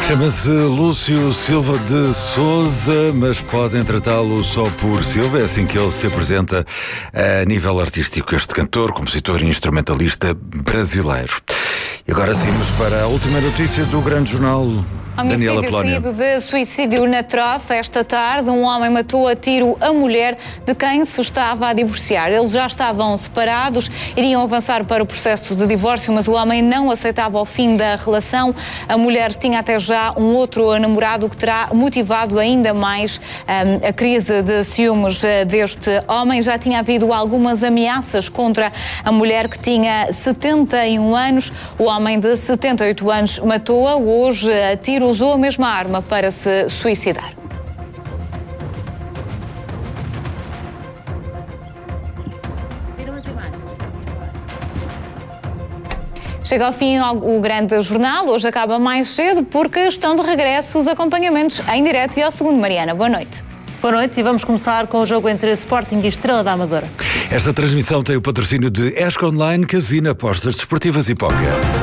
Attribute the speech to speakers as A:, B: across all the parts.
A: Chama-se Lúcio Silva de Sousa, mas podem tratá-lo só por Silva. É assim que ele se apresenta a nível artístico, este cantor, compositor e instrumentalista brasileiro. E agora seguimos para a última notícia do grande jornal. Daniela Polónia.
B: Seguido de suicídio na Trofa. Esta tarde, um homem matou a tiro a mulher de quem se estava a divorciar. Eles já estavam separados, iriam avançar para o processo de divórcio, mas o homem não aceitava o fim da relação. A mulher tinha até já um outro namorado que terá motivado ainda mais a crise de ciúmes deste homem. Já tinha havido algumas ameaças contra a mulher, que tinha 71 anos. O homem de 78 anos matou-a. Hoje, a tiro, usou a mesma arma para se suicidar. Chega ao fim o grande jornal. Hoje acaba mais cedo porque estão de regresso os acompanhamentos em direto e ao segundo. Mariana, boa noite.
C: Boa noite e vamos começar com o jogo entre Sporting e Estrela da Amadora.
A: Esta transmissão tem o patrocínio de ESC Online, Casino, apostas desportivas e póquer.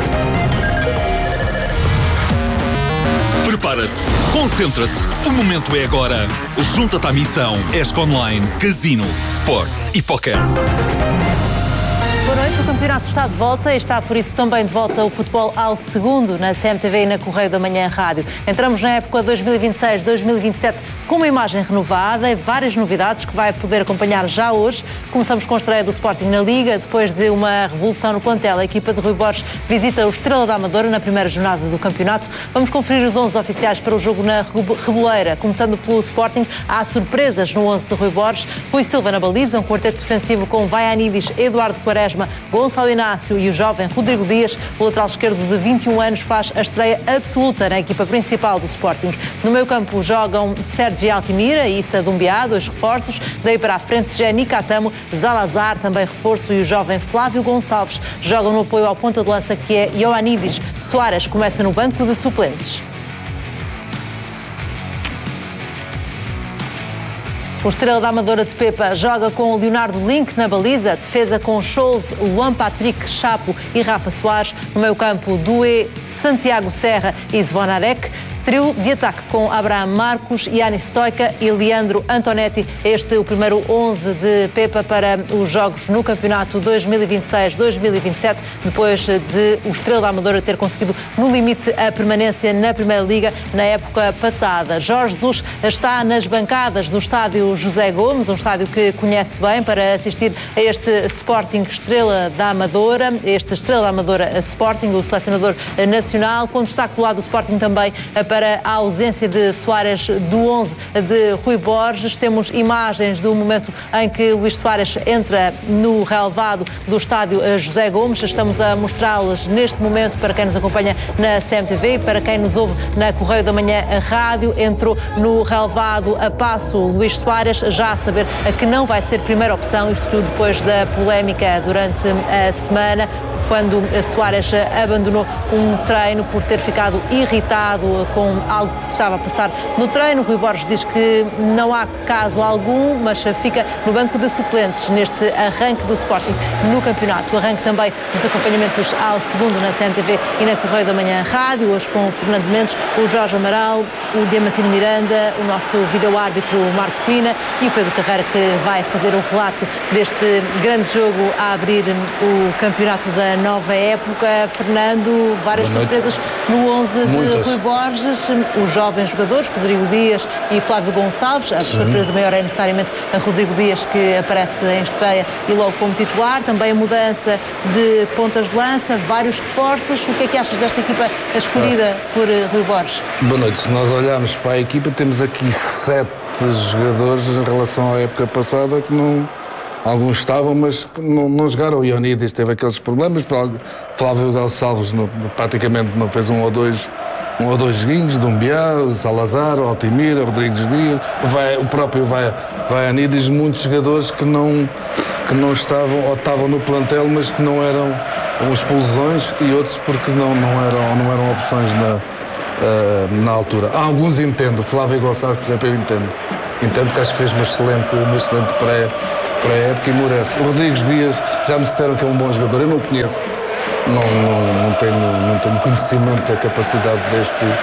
D: Prepara-te, concentra-te, o momento é agora. Junta-te à missão ESC Online, Casino, Sports e Póquer.
C: Boa noite, o campeonato está de volta e está por isso também de volta o futebol ao segundo na CMTV e na Correio da Manhã Rádio. Entramos na época 2026-2027 com uma imagem renovada e várias novidades que vai poder acompanhar já hoje. Começamos com a estreia do Sporting na Liga. Depois de uma revolução no plantel, a equipa de Rui Borges visita o Estrela da Amadora na primeira jornada do campeonato. Vamos conferir os 11 oficiais para o jogo na Reboleira. Começando pelo Sporting, há surpresas no 11 de Rui Borges. Rui Silva na baliza, um quarteto defensivo com Vaianidis, Eduardo Quaresma, Gonçalo Inácio e o jovem Rodrigo Dias. O lateral esquerdo de 21 anos faz a estreia absoluta na equipa principal do Sporting. No meio campo jogam Sérgio Altimira e Issa Dumbiá, dois reforços. Daí para a frente, Jenny Catamo, Zalazar, também reforço, e o jovem Flávio Gonçalves. Jogam no apoio ao ponta de lança, que é Ioannidis. Soares começa no banco de suplentes. O Estrela da Amadora de Pepa joga com Leonardo Link na baliza, defesa com Scholes, Luan Patrick, Chapo e Rafa Soares. No meio campo, Doué, Santiago Serra e Zvonarek. Trio de ataque com Abraham Marcos, Yanis Stoica e Leandro Antonetti. Este é o primeiro 11 de Pepa para os jogos no campeonato 2026-2027, depois de o Estrela da Amadora ter conseguido no limite a permanência na Primeira Liga na época passada. Jorge Jesus está nas bancadas do estádio José Gomes, um estádio que conhece bem, para assistir a este Sporting Estrela da Amadora, este Estrela da Amadora Sporting, o selecionador nacional, com destaque do lado do Sporting também para a ausência de Soares do 11 de Rui Borges. Temos imagens do momento em que Luís Soares entra no relvado do estádio José Gomes. Estamos a mostrá-las neste momento para quem nos acompanha na CMTV e para quem nos ouve na Correio da Manhã Rádio. Entrou no relvado a passo Luís Soares, já a saber que não vai ser primeira opção, isto depois da polémica durante a semana, quando Soares abandonou um treino por ter ficado irritado com algo que se estava a passar no treino. Rui Borges diz que não há caso algum, mas fica no banco de suplentes neste arranque do Sporting no campeonato. O arranque também dos acompanhamentos ao segundo na CMTV e na Correio da Manhã Rádio, hoje com o Fernando Mendes, o Jorge Amaral, o Diamantino Miranda, o nosso vídeo-árbitro Marco Pina e o Pedro Carreira, que vai fazer o relato deste grande jogo a abrir o campeonato da nova época. Fernando, várias surpresas no 11 de Rui Borges, os jovens jogadores, Rodrigo Dias e Flávio Gonçalves. A surpresa maior é necessariamente a Rodrigo Dias, que aparece em estreia e logo como titular. Também a mudança de pontas de lança, vários reforços. O que é que achas desta equipa escolhida por Rui Borges?
E: Boa noite. Se nós olharmos para a equipa, temos aqui 7 jogadores em relação à época passada que não... Alguns estavam, mas não jogaram. O Ioannidis teve aqueles problemas. Flávio Gonçalves praticamente não fez um ou dois joguinhos. Dumbiá, Salazar, Altimira, Rodrigues Dias, o próprio Vaianidis, muitos jogadores que não estavam ou estavam no plantel, mas que não eram expulsões, e outros porque não eram opções na altura. Há alguns entendo. Flávio Gonçalves, por exemplo, eu entendo que acho que fez uma excelente pré-época e merece. O Rodrigues Dias, já me disseram que é um bom jogador, eu não o conheço, não tenho conhecimento da capacidade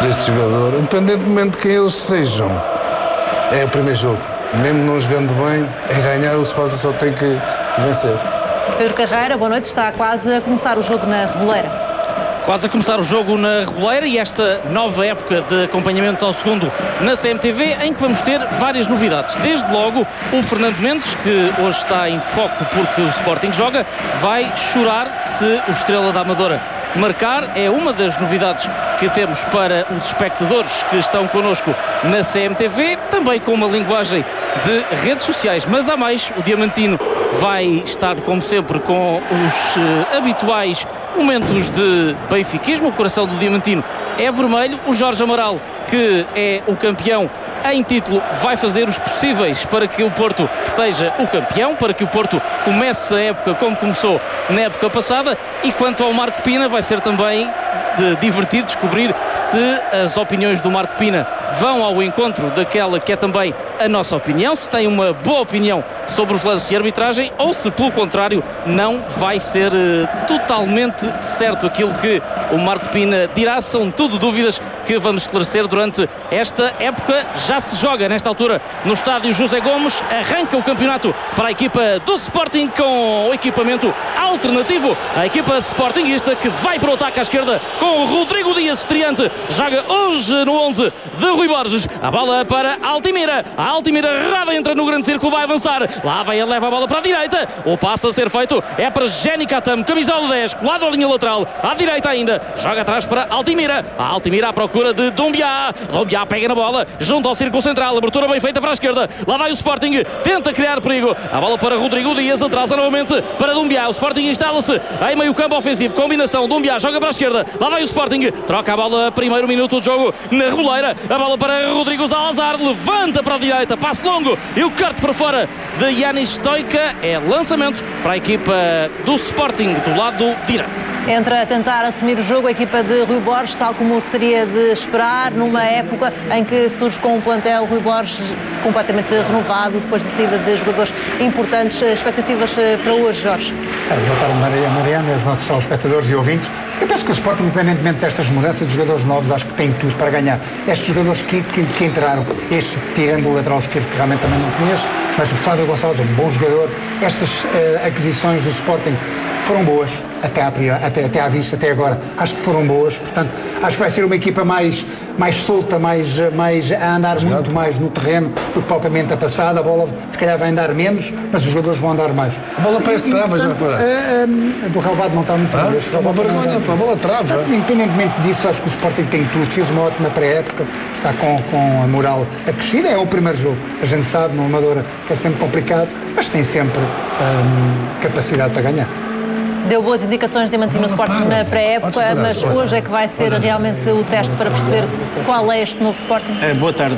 E: deste jogador, independentemente de quem eles sejam. É o primeiro jogo. Mesmo não jogando bem, é ganhar, o Sporting só tem que vencer.
C: Pedro Carreira, boa noite. Está quase a começar o jogo na Reboleira.
F: Quase a começar o jogo na Reboleira e esta nova época de acompanhamento ao segundo na CMTV, em que vamos ter várias novidades. Desde logo, o Fernando Mendes, que hoje está em foco porque o Sporting joga, vai chorar se o Estrela da Amadora marcar. É uma das novidades que temos para os espectadores que estão connosco na CMTV, também com uma linguagem de redes sociais. Mas há mais, o Diamantino vai estar, como sempre, com os habituais momentos de benfiquismo. O coração do Diamantino é vermelho. O Jorge Amaral, que é o campeão em título, vai fazer os possíveis para que o Porto seja o campeão, para que o Porto comece a época como começou na época passada. E quanto ao Marco Pina, vai ser também divertido descobrir se as opiniões do Marco Pina vão ao encontro daquela que é também a nossa opinião, se tem uma boa opinião sobre os lances de arbitragem ou se, pelo contrário, não vai ser totalmente certo aquilo que o Marco Pina dirá. São tudo dúvidas que vamos esclarecer durante esta época. Já se joga nesta altura no estádio José Gomes. Arranca o campeonato para a equipa do Sporting com o equipamento alternativo. A equipa sportinguista que vai para o ataque à esquerda com o Rodrigo Dias, estreante, joga hoje no 11 de Rui Borges. A bola para Altimira. A Altimira errada, entra no grande círculo, vai avançar. Lá vai, ele leva a bola para a direita. O passe a ser feito é para Jenny Katam, camisola 10, colado à linha lateral, à direita ainda. Joga atrás para Altimira. A Altimira à procura de Doumbia. Doumbia pega na bola, junto ao círculo central. Abertura bem feita para a esquerda. Lá vai o Sporting, tenta criar perigo. A bola para Rodrigo Dias, atrasa novamente para Doumbia. O Sporting instala-se em meio campo ofensivo. Combinação, Doumbia joga para a esquerda. Lá vai o Sporting, troca a bola, primeiro minuto do jogo na Reboleira. A bola para Rodrigo Salazar, levanta para a direita, passe longo e o corte para fora de Yanis Stoica. É lançamento para a equipa do Sporting do lado direito.
C: Entra a tentar assumir o jogo a equipa de Rui Borges, tal como seria de esperar, numa época em que surge com um plantel Rui Borges completamente renovado, depois da saída de jogadores importantes. Expectativas para hoje, Jorge?
G: Boa tarde, Mariana, e aos nossos espectadores e ouvintes. Eu penso que o Sporting, independentemente destas mudanças de jogadores novos, acho que tem tudo para ganhar. Estes jogadores que entraram, este tirando o lateral esquerdo, que realmente também não conheço, mas o Fábio Gonçalves é um bom jogador. Estas aquisições do Sporting foram boas, até à vista, até agora. Acho que foram boas, portanto, acho que vai ser uma equipa mais solta, mais a andar muito mais no terreno do que propriamente a passada. A bola, se calhar, vai andar menos, mas os jogadores vão andar mais.
E: A bola parece trava, já reparaste?
G: Do relevado não está muito bem.
E: Está uma vergonha, a bola trava.
G: Independentemente disso, acho que o Sporting tem tudo. Fez uma ótima pré-época, está com a moral acrescida. É o primeiro jogo. A gente sabe, numa Amadora, que é sempre complicado, mas tem sempre capacidade para ganhar.
C: Deu boas indicações de manter no Sporting na pré-época, mas hoje é que vai ser realmente o teste para perceber qual é este novo Sporting.
H: Boa tarde.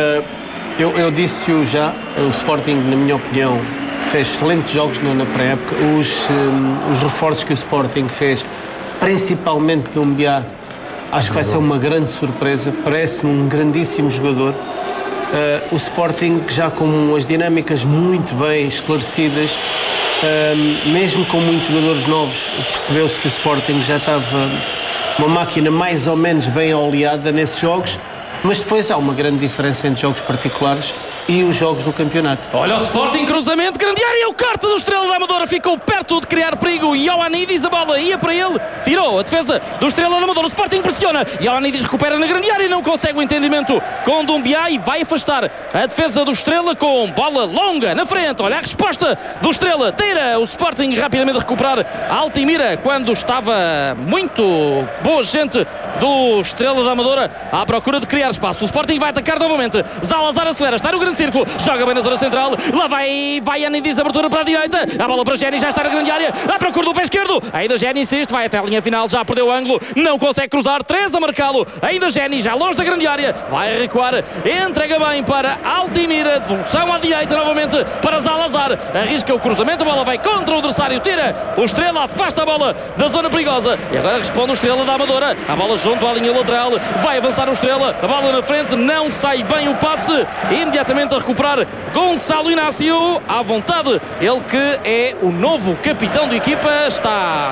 H: Eu disse-o já, o Sporting, na minha opinião, fez excelentes jogos na pré-época. Os reforços que o Sporting fez, principalmente do Mbiá, acho que vai ser uma grande surpresa. Parece-me um grandíssimo jogador. O Sporting, já com as dinâmicas muito bem esclarecidas, mesmo com muitos jogadores novos, percebeu-se que o Sporting já estava uma máquina mais ou menos bem oleada nesses jogos, mas depois há uma grande diferença entre jogos particulares e os jogos do campeonato.
F: Olha o Sporting, cruzamento, grande área, o corte do Estrela da Amadora ficou perto de criar perigo. Ioannidis, a bola ia para ele, tirou a defesa do Estrela da Amadora. O Sporting pressiona, Ioannidis recupera na grande área, não consegue o entendimento com Doumbia e vai afastar a defesa do Estrela com bola longa na frente. Olha a resposta do Estrela, tira o Sporting rapidamente a recuperar a Altimira quando estava muito boa gente do Estrela da Amadora à procura de criar espaço. O Sporting vai atacar novamente, Salazar acelera, está no grande círculo, joga bem na zona central, lá vai Ioannidis, abertura para a direita, a bola para Jenny, já está na grande área, à procura do pé esquerdo, ainda Jenny insiste, vai até a linha final, já perdeu o ângulo, não consegue cruzar, 3 a marcá-lo, ainda Jenny, já longe da grande área, vai recuar, entrega bem para Altimira, devolução à direita novamente para Salazar, arrisca o cruzamento, a bola vai contra o adversário, tira o Estrela, afasta a bola da zona perigosa, e agora responde o Estrela da Amadora, a bola junto à linha lateral, vai avançar o Estrela, a bola na frente, não sai bem o passe, imediatamente a recuperar Gonçalo Inácio à vontade, ele que é o novo capitão da equipa, está